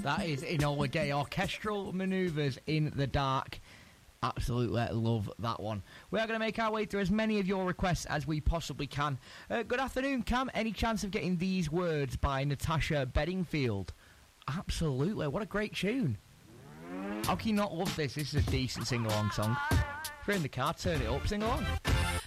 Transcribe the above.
That is Enola Gay, Orchestral Manoeuvres in the Dark. Absolutely love that one. We are going to make our way through as many of your requests as we possibly can. Good afternoon, Cam. Any chance of getting These Words by Natasha Bedingfield? Absolutely. What a great tune. How can you not love this? This is a decent sing-along song. If you're in the car, turn it up, sing along.